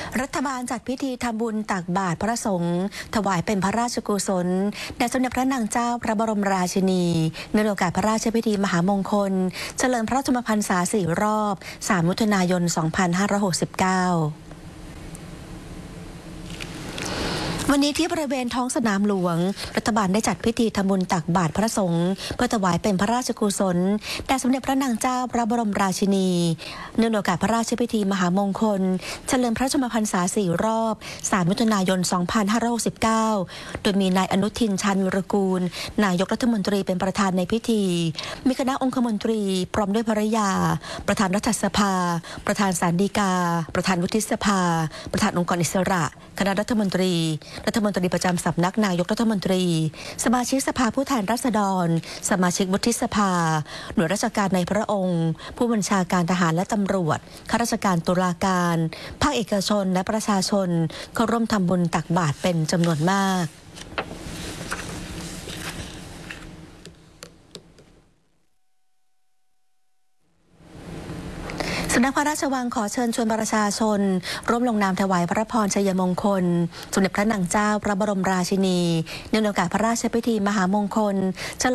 รัฐบาลจัดพิธีทำบุญตักบาตรพระสงฆ์ถวายเป็นพระราชกุศลแด่สมเด็จพระนางเจ้าพระบรมราชินีในโอกาสพระราชพิธีมหามงคลเฉลิมพระชนมพรรษา4 รอบ 3 มิถุนายน 2569วันนี้ที่บริเวณท้องสนามหลวงรัฐบาลได้จัดพิธีทำบุญตักบาตรพระสงฆ์เพื่อถวายเป็นพระราชกุศลแด่สมเด็จพระนางเจ้าพระบรมราชินีเนื่องในโอกาสพระราชพิธีมหามงคลเฉลิมพระชนมพรรษา4 รอบ 3 มิถุนายน 2569โดยมีนายอนุทินชาญวิรากูลนายกรัฐมนตรีเป็นประธานในพิธีมีคณะองคมนตรีพร้อมด้วยภริยาประธานรัฐสภาประธานศาลฎีกาประธานวุฒิสภาประธานองค์กรอิสระคณะรัฐมนตรีประจำสำนักนายกรัฐมนตรีสมาชิกสภาผู้แทนราษฎรสมาชิกวุฒิสภาหน่วยราชการในพระองค์ผู้บัญชาการทหารและตำรวจข้าราชการตุลาการภาคเอกชนและประชาชนเข้าร่วมทำบุญตักบาตรเป็นจำนวนมากสำนักพระราชวังขอเชิญชวนประชาชนร่วมลงนามถวายพระพรชัยมงคลสมเด็จพระนางเจ้าพระบรมราชินีเนื่องในโอกาสพระราชพิธีมหามงคล